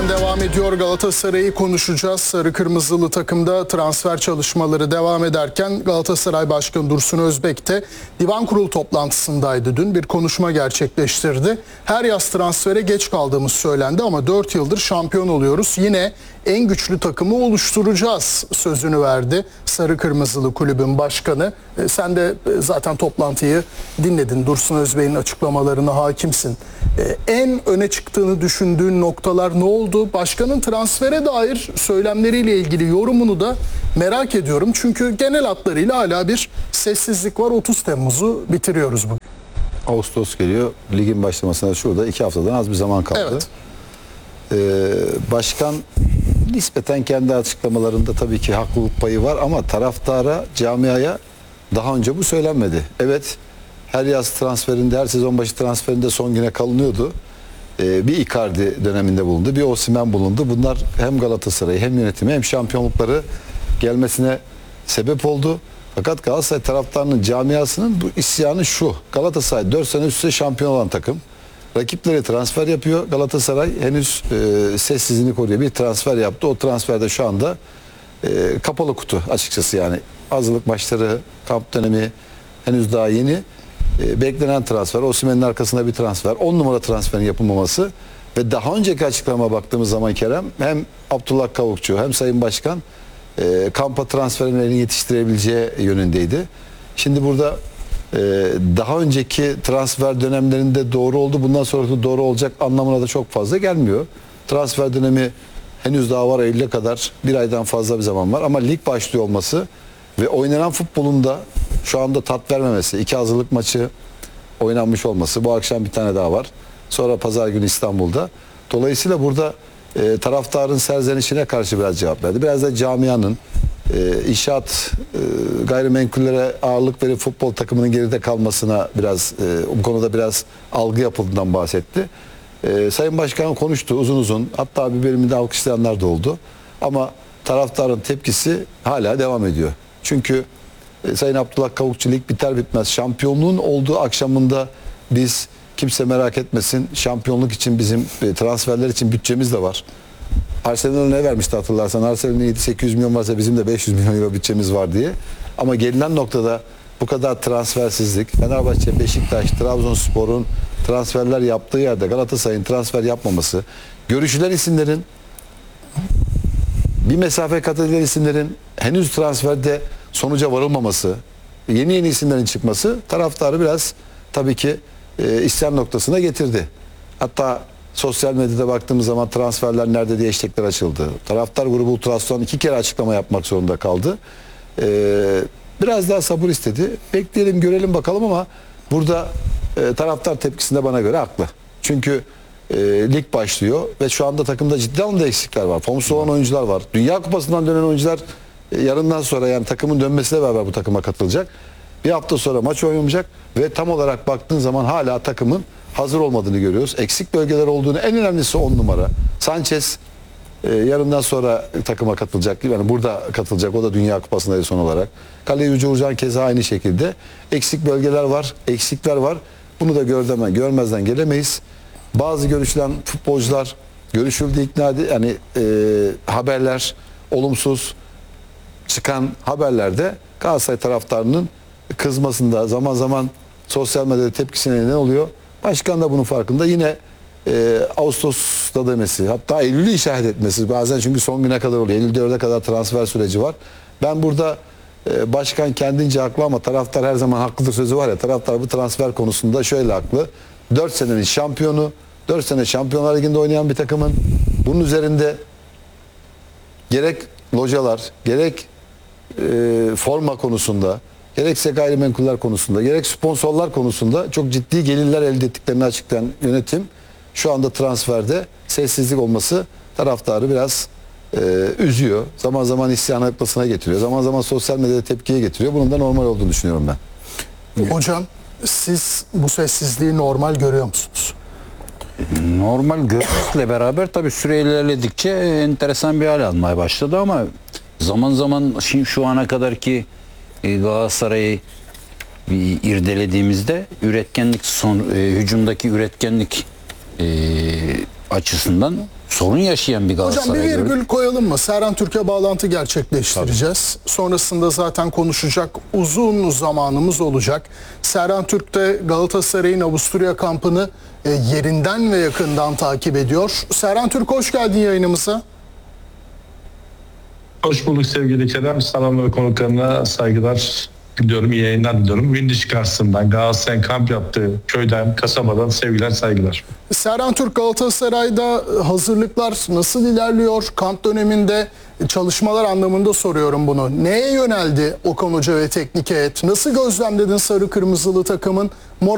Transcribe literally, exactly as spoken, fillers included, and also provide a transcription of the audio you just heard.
Ekran devam ediyor. Galatasaray'ı konuşacağız. Sarı kırmızılı takımda transfer çalışmaları devam ederken Galatasaray Başkanı Dursun Özbek de Divan Kurulu toplantısındaydı. Dün bir konuşma gerçekleştirdi. Her yaz transfere geç kaldığımız söylendi ama dört yıldır şampiyon oluyoruz. Yine en güçlü takımı oluşturacağız sözünü verdi Sarı Kırmızılı kulübün başkanı. E, sen de e, zaten toplantıyı dinledin. Dursun Özbek'in açıklamalarına hakimsin. E, en öne çıktığını düşündüğün noktalar ne oldu? Başkanın transfere dair söylemleriyle ilgili yorumunu da merak ediyorum. Çünkü genel hatlarıyla hala bir sessizlik var. otuz Temmuz'u bitiriyoruz bugün. Ağustos geliyor. Ligin başlamasına şurada iki haftadan az bir zaman kaldı. Evet. Ee, başkan nispeten kendi açıklamalarında tabii ki haklılık payı var ama taraftara, camiaya daha önce bu söylenmedi. Evet, her yaz transferinde, her sezon başı transferinde son güne kalınıyordu. Ee, bir Icardi döneminde bulundu, bir Osimhen bulundu. Bunlar hem Galatasaray hem yönetimi hem şampiyonlukları gelmesine sebep oldu. Fakat Galatasaray taraftarının, camiasının bu isyanı şu: Galatasaray dört sene üst üste şampiyon olan takım. Rakipleri transfer yapıyor. Galatasaray henüz e, sessizliğini koruyor. Bir transfer yaptı. O transferde şu anda e, kapalı kutu açıkçası yani. Hazırlık maçları, kamp dönemi henüz daha yeni. E, beklenen transfer, Osimhen'in arkasında bir transfer, on numara transferin yapılmaması ve daha önceki açıklama baktığımız zaman Kerem, hem Abdullah Kavukçu hem Sayın Başkan e, kampa transferlerini yetiştirebileceği yönündeydi. Şimdi burada Ee, daha önceki transfer dönemlerinde doğru oldu, bundan sonra da doğru olacak anlamına da çok fazla gelmiyor. Transfer dönemi henüz daha var, Eylül'e kadar bir aydan fazla bir zaman var ama lig başlıyor olması ve oynanan futbolun da şu anda tat vermemesi, iki hazırlık maçı oynanmış olması, bu akşam bir tane daha var, sonra pazar günü İstanbul'da. Dolayısıyla burada e, taraftarın serzenişine karşı biraz cevap verdi. Biraz da camianın, e, inşaat e, gayrimenkullere ağırlık verip futbol takımının geride kalmasına biraz e, bu konuda biraz algı yapıldığından bahsetti. E, Sayın Başkan konuştu uzun uzun, hatta bir bölümünde alkışlayanlar da oldu. Ama taraftarın tepkisi hala devam ediyor. Çünkü e, Sayın Abdullah Kavukçu lig biter bitmez şampiyonluğun olduğu akşamında biz, kimse merak etmesin, şampiyonluk için bizim e, transferler için bütçemiz de var. Arsenal'e ne vermişti hatırlarsan? Arsenal'in yedi sekiz yüz milyon varsa bizim de beş yüz milyon euro bütçemiz var diye. Ama gelinen noktada bu kadar transfersizlik, Fenerbahçe, Beşiktaş, Trabzonspor'un transferler yaptığı yerde Galatasaray'ın transfer yapmaması, görüşülen isimlerin, bir mesafe kat edilen isimlerin henüz transferde sonuca varılmaması, yeni yeni isimlerin çıkması taraftarı biraz tabii ki e, isyan noktasına getirdi. Hatta sosyal medyada baktığımız zaman transferler nerede diye hashtagler açıldı. Taraftar grubu Ultrason iki kere açıklama yapmak zorunda kaldı. Ee, biraz daha sabır istedi. Bekleyelim, görelim bakalım ama burada e, taraftar tepkisinde bana göre haklı. Çünkü e, lig başlıyor ve şu anda takımda ciddi anlamda eksikler var. Formsuz olan oyuncular var. Dünya Kupası'ndan dönen oyuncular e, yarından sonra, yani takımın dönmesiyle beraber bu takıma katılacak. Bir hafta sonra maç oynayacak ve tam olarak baktığın zaman hala takımın hazır olmadığını görüyoruz. Eksik bölgeler olduğunu, en önemlisi on numara. Sanchez e, yarından sonra takıma katılacak. Yani burada katılacak. O da Dünya Kupası'ndaydı son olarak. Kaleye Yüce Uğurcan keza aynı şekilde. Eksik bölgeler var, eksikler var. Bunu da gördümen, görmezden gelemeyiz. Bazı görüşülen futbolcular görüşüldü, ikna edildi. Yani e, haberler olumsuz çıkan haberlerde Galatasaray taraftarının kızmasında, zaman zaman sosyal medyada tepkisine ne oluyor? Başkan da bunun farkında. Yine e, Ağustos'ta demesi, hatta Eylül'ü işaret etmesi bazen, çünkü son güne kadar oluyor. Eylül dörde kadar transfer süreci var. Ben burada e, başkan kendince haklı ama taraftar her zaman haklıdır sözü var ya, taraftar bu transfer konusunda şöyle haklı. dört senenin şampiyonu, dört sene Şampiyonlar Ligi'nde oynayan bir takımın bunun üzerinde gerek localar, gerek e, forma konusunda, gerekse gayrimenkuller konusunda, gerek sponsorlar konusunda çok ciddi gelirler elde ettiklerini açıklayan yönetim, şu anda transferde sessizlik olması taraftarı biraz e, üzüyor. Zaman zaman isyan noktasına getiriyor. Zaman zaman sosyal medyada tepkiye getiriyor. Bunun da normal olduğunu düşünüyorum ben. Hocam, siz bu sessizliği normal görüyor musunuz? Normal görmekle beraber tabii süre ilerledikçe enteresan bir hal almaya başladı ama zaman zaman şimdi şu ana kadarki Galatasaray'ı bir irdelediğimizde üretkenlik son e, hücumdaki üretkenlik e, açısından sorun yaşayan bir Hocam Galatasaray bir virgül gördük. koyalım mı? Serhan Türk'e bağlantı gerçekleştireceğiz. Sonrasında zaten konuşacak uzun zamanımız olacak. Serhan Türk de Galatasaray'ın Avusturya kampını e, yerinden ve yakından takip ediyor. Serhan Türk, hoş geldin yayınımıza. Hoş bulduk sevgili Kerem. Sana ve konuklarına saygılar diliyorum. İyi yayınlar diliyorum. Windiş karşısından Galatasaray'ın kamp yaptığı köyden, kasabadan sevgiler, saygılar. Serhan Türk, Galatasaray'da hazırlıklar nasıl ilerliyor? Kamp döneminde çalışmalar anlamında soruyorum bunu. Neye yöneldi Okan Hoca ve teknik heyet? Nasıl gözlemledin sarı kırmızılı takımın moral